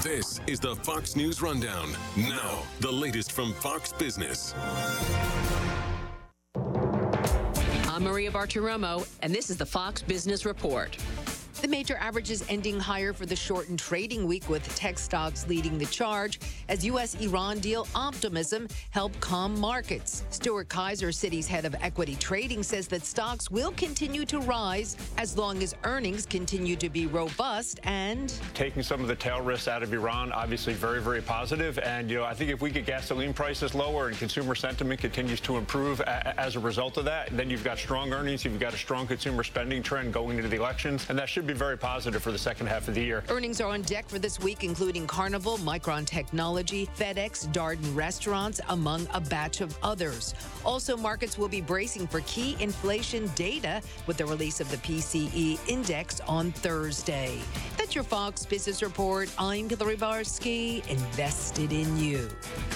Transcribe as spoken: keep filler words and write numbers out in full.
This is the Fox News Rundown. Now, the latest from Fox Business. I'm Maria Bartiromo, and this is the Fox Business Report. The major averages ending higher for the shortened trading week, with tech stocks leading the charge as U S Iran deal optimism helped calm markets. Stuart Kaiser, Citi's head of equity trading, says that stocks will continue to rise as long as earnings continue to be robust and taking some of the tail risks out of Iran, obviously very, very positive. And, you know, I think if we get gasoline prices lower and consumer sentiment continues to improve a as a result of that, then you've got strong earnings, you've got a strong consumer spending trend going into the elections, and that should be very positive for the second half of the year. Earnings are on deck for this week, including Carnival, Micron Technology, FedEx, Darden Restaurants, among a batch of others. Also, markets will be bracing for key inflation data with the release of the P C E index on Thursday. That's your Fox Business Report. I'm Hillary Barsky, invested in you.